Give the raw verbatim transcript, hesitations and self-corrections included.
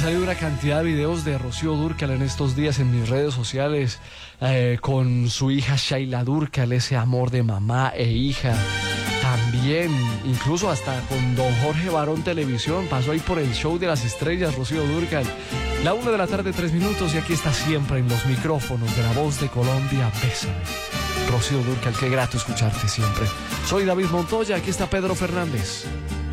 salido una cantidad de videos de Rocío Dúrcal en estos días en mis redes sociales, eh, con su hija Shaila Dúrcal, ese amor de mamá e hija. También, incluso hasta con don Jorge Barón Televisión, pasó ahí por el show de las estrellas Rocío Dúrcal. La una de la tarde, tres minutos, y aquí está siempre en los micrófonos de La Voz de Colombia, Bésame. Rocío Dúrcal, qué grato escucharte siempre. Soy David Montoya, aquí está Pedro Fernández.